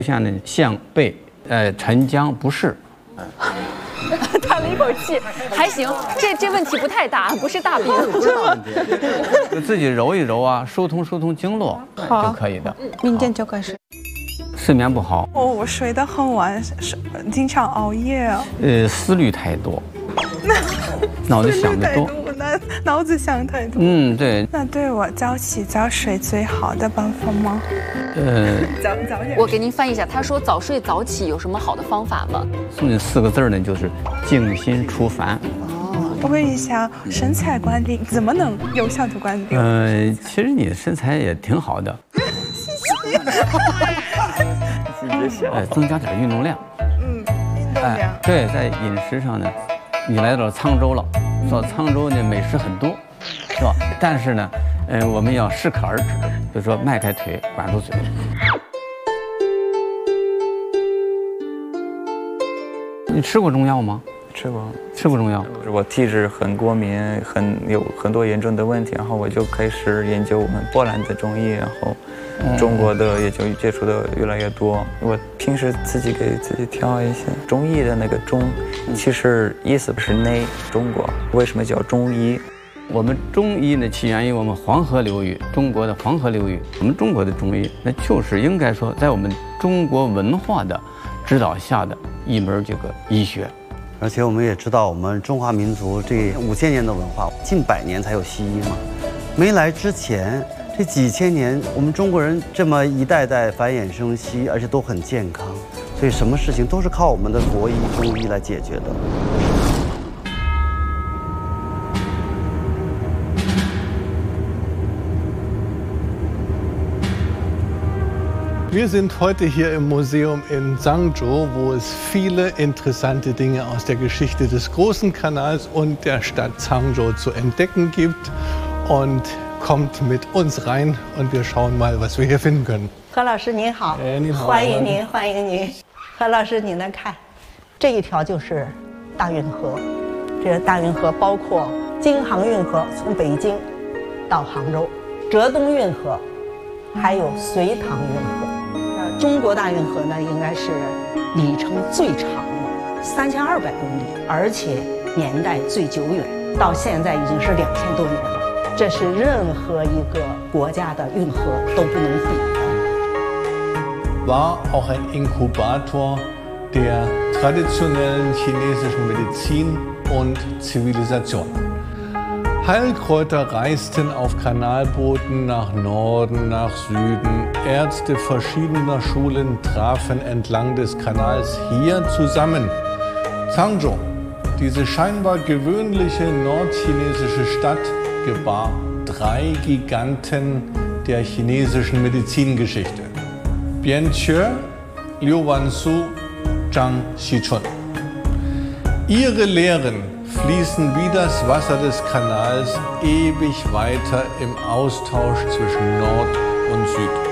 像呢项背沉江不适。 叹了一口气，还行，这问题不太大，不是大病。 不是大问题，就自己揉一揉啊，疏通经络就可以的。 明天就开始。 睡眠不好。 哦，我睡得很晚，经常熬夜。 思虑太多，脑子想得多。 脑子想太多。 对。 那对我早起早睡最好的办法吗？早点。 我给您翻译一下，他说早睡早起有什么好的方法吗？ 送你4个字呢，就是静心除烦。 我问一下，身材管理怎么能有效的管理？ 其实你的身材也挺好的。 谢谢。 增加点运动量。 运动量。 对，在饮食上呢，你来到沧州了，说沧州呢美食很多，是吧？但是呢，我们要适可而止，比如说迈开腿，管住嘴。你吃过中药吗？ 吃过中药。 我体质很过敏，有很多严重的问题，然后我就开始研究我们波兰的中医，然后中国的也就接触的越来越多。我平时自己给自己调一些中医的那个中，其实意思是内中国，为什么叫中医？ 我们中医呢起源于我们黄河流域，中国的黄河流域。我们中国的中医，那就是应该说在我们中国文化的指导下的一门这个医学。 而且我们也知道，我们中华民族这5000年的文化，近100年才有西医嘛。没来之前，这几千年，我们中国人这么一代代繁衍生息，而且都很健康，所以什么事情都是靠我们的国医、中医来解决的。 Wir sind heute hier im Museum in Zhangzhou, wo es viele interessante Dinge aus der Geschichte des Großen Kanals und der Stadt Zhangzhou zu entdecken gibt. Und kommt mit uns rein und wir schauen mal, was wir hier finden können. 何老师您好， 您好， 欢迎您，欢迎您。何老师，您来看，这一条就是大运河。这个大运河包括京杭运河，从北京到杭州；浙东运河，还有隋唐运河。中国大运河呢，应该是里程最长的，3200公里，而且年代最久远，到现在已经是2000多年了。这是任何一个国家的运河都不能比的。 War auch ein Inkubator der traditionellen chinesischen Medizin und Zivilisation. Heilkräuter reisten auf Kanalbooten nach Norden, nach Süden. Ärzte verschiedener Schulen trafen entlang des Kanals hier zusammen. Zhangzhou, diese scheinbar gewöhnliche nordchinesische Stadt, gebar 3 Giganten der chinesischen Medizingeschichte. Bian Che, Liu Wansu, Zhang Xichun. Ihre Lehren fließen wie das Wasser des Kanals ewig weiter im Austausch zwischen Nord und Süd.